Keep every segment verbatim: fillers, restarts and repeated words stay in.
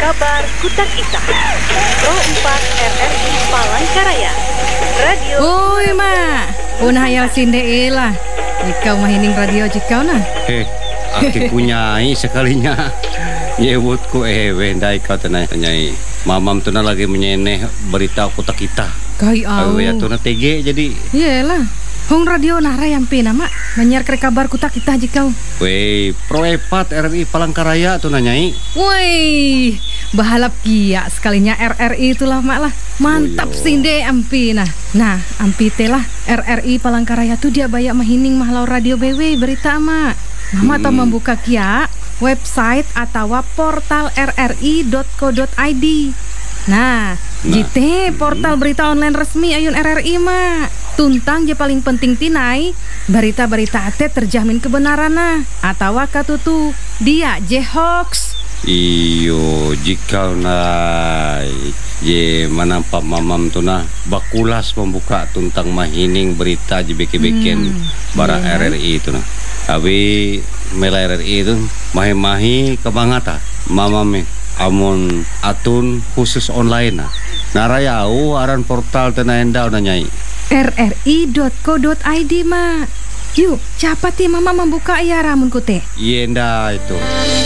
Kabar Kutak Ita Pro empat R R I Palangkaraya Radio. Oi ma, punah hayal sinde lah. Ikau mahining radio jikau nah. Heh, aki punyai sekalinya. Yewutku ewe ndai kau tenai-tenai. Mamam tu na lagi menyeneh berita Kutak Ita. Kai au. Awe ya tu na T G jadi. Iyalah. Hong radio nara yang pina mak banyak ke kabar Kutak Ita jikau. Wei, Pro empat R R I Palangkaraya tu nanyai. Woi, bahalap kia sekalinya R R I itulah mak lah. Mantap Oyo. sinde ampi nah. Nah, ampi telah R R I Palangkaraya tu dia banyak mahining mahlau radio B W berita mak. Mama Hmm. tau membuka kia website atau portal r r i dot co dot i d. Nah, Nah. jite portal berita online resmi ayun R R I mak. Tuntang je paling penting tinai berita-berita ate terjamin kebenaran nah atau katutu dia je hoax. Iyo, jika nai ye manampak mamam tu na bakulas membuka tuntang mahining berita je beke-beken Hmm, bara iya. R R I tu na. Abi mela R R I tu mahi-mahi kebangata mamam eh amun atun khusus online na. Narayau aran portal tena endau na nyai. r r i dot co dot i d mak. Yuk, cepat ti mama membuka ya ramun kute. Yenda itu.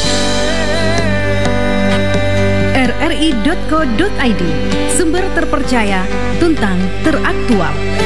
r r i dot co dot i d, sumber terpercaya, tuntang teraktual.